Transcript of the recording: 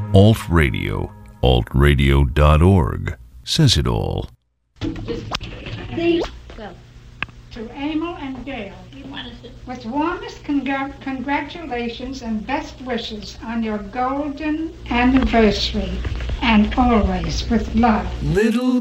Alt Radio, altradio.org, says it all. To Emil and Gail, with warmest congratulations and best wishes on your golden anniversary, and always with love. Little